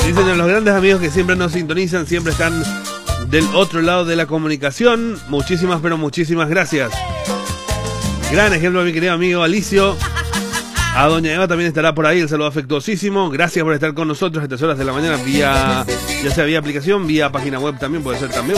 Dicen a los grandes amigos que siempre nos sintonizan, siempre están del otro lado de la comunicación. Muchísimas, pero muchísimas gracias. Gran ejemplo a mi querido amigo Alicio. A doña Eva también estará por ahí, el saludo afectuosísimo. Gracias por estar con nosotros a estas horas de la mañana, vía, ya sea vía aplicación, vía página web también puede ser también.